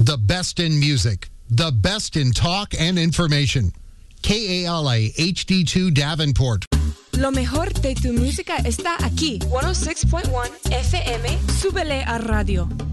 The best in music. The best in talk and information. KALA HD2 Davenport. Lo mejor de tu música está aquí. 106.1 FM. Súbele a radio.